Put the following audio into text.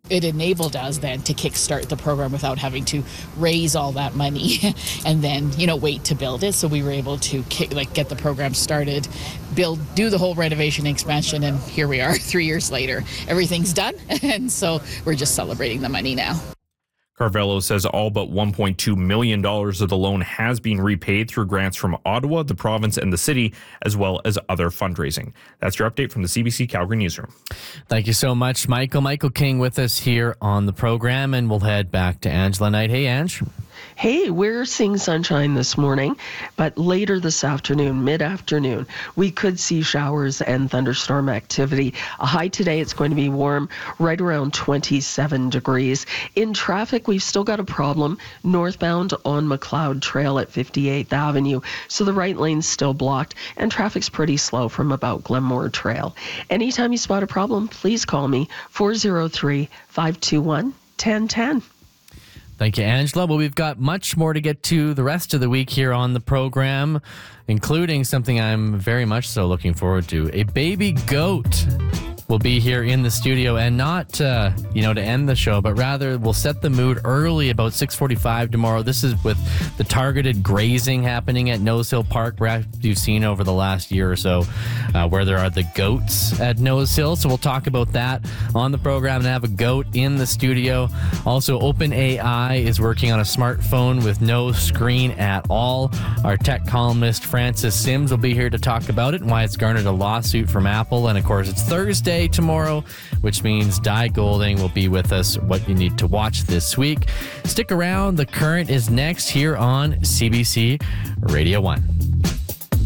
it enabled us then to kickstart the program without having to raise all that money and then, wait to build it. So we were able to get the program started, do the whole renovation expansion, and here we are 3 years later. Everything's done, and so we're just celebrating the money now. Carvello says all but $1.2 million of the loan has been repaid through grants from Ottawa, the province, and the city, as well as other fundraising. That's your update from the CBC Calgary Newsroom. Thank you so much, Michael. Michael King with us here on the program, and we'll head back to Angela Knight. Hey, Ange. Hey, we're seeing sunshine this morning, but later this afternoon, mid-afternoon, we could see showers and thunderstorm activity. A high today, it's going to be warm, right around 27 degrees. In traffic, we've still got a problem northbound on McLeod Trail at 58th Avenue, so the right lane's still blocked, and traffic's pretty slow from about Glenmore Trail. Anytime you spot a problem, please call me, 403-521-1010. Thank you, Angela. Well, we've got much more to get to the rest of the week here on the program, including something I'm very much so looking forward to. A baby goat will be here in the studio, and not, to end the show, but rather we'll set the mood early about 6:45 tomorrow. This is with the targeted grazing happening at Nose Hill Park, where you've seen over the last year or so, where there are the goats at Nose Hill. So we'll talk about that on the program and have a goat in the studio. Also, OpenAI is working on a smartphone with no screen at all. Our tech columnist Francis Sims will be here to talk about it and why it's garnered a lawsuit from Apple. And of course, it's Thursday tomorrow, which means Di Golding will be with us. What you need to watch this week. Stick around. The Current is next here on CBC Radio 1.